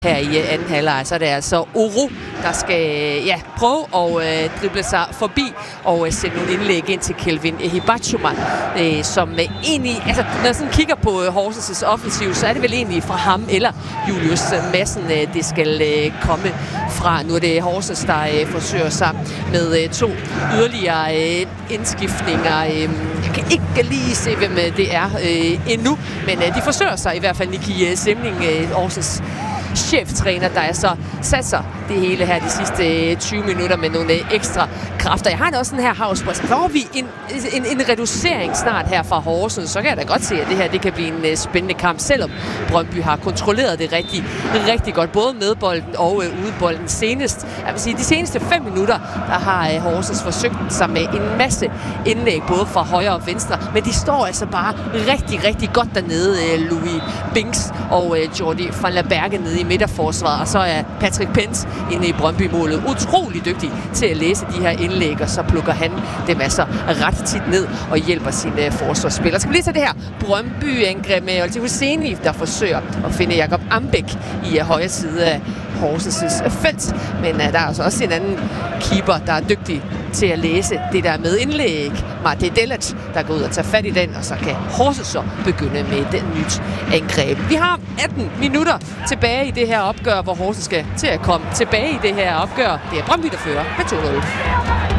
Her i anden halvleg, så er det altså Oro, der skal prøve at drible sig forbi og sende nogle indlæg ind til Kelvin Hibachuma, som egentlig, altså når jeg sådan kigger på Horsens' offensiv, så er det vel egentlig fra ham eller Julius Madsen, det skal komme fra. Nu er det Horsens, der forsøger sig med 2 yderligere indskiftninger. Jeg kan ikke lige se, hvem det er endnu, men de forsøger sig i hvert fald. Niki Semling, Horsens cheftræner, der er så satser det hele her de sidste 20 minutter med nogle ekstra kræfter. Jeg har da også sådan her havspress. Får vi en reducering snart her fra Horsens, så kan jeg da godt se, at det her det kan blive en spændende kamp, selvom Brøndby har kontrolleret det rigtig godt, både med bolden og uden bolden. Senest, jeg vil sige, de seneste 5 minutter, der har Horsens forsøgt sig med en masse indlæg, både fra højre og venstre, men de står altså bare rigtig godt dernede, Louis Binks og Jordi van la Berge nede i midterforsvaret, og så er Patrick Pence inde i Brøndby-målet utrolig dygtig til at læse de her indlæg, og så plukker han dem altså ret tit ned og hjælper sine forsvarsspillere. Så skal vi lige se det her Brøndby-angreb med Olti Husseini, der forsøger at finde Jakob Ambæk i højre side af Horsens' felt, men der er altså også en anden keeper, der er dygtig til at læse det der med indlæg. Marte Delat, der går ud og tager fat i den, og så kan Horsens så begynde med den nyt angreb. Vi har 18 minutter tilbage i det her opgør, hvor Horsens skal til at komme tilbage i det her opgør. Det er Brøndby, der fører med 2-0.